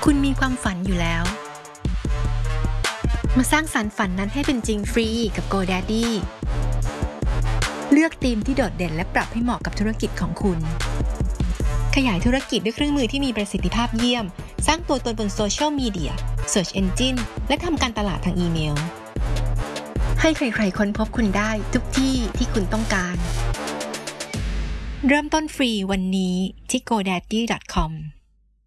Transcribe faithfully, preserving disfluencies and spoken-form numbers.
คุณมีความฝันอยู่แล้วมาสร้างสรรค์ฝันนั้นให้เป็นจริงฟรีกับ GoDaddy เลือกธีมที่โดดเด่นและปรับให้เหมาะกับธุรกิจของคุณขยายธุรกิจด้วยเครื่องมือที่มีประสิทธิภาพเยี่ยมสร้างตัวตนบนโซเชียลมีเดีย Search Engine และทำการตลาดทางอีเมลให้ใครๆค้นพบคุณได้ทุกที่ที่คุณต้องการเริ่มต้นฟรีวันนี้ที่ โกแดดดี้ ดอท คอม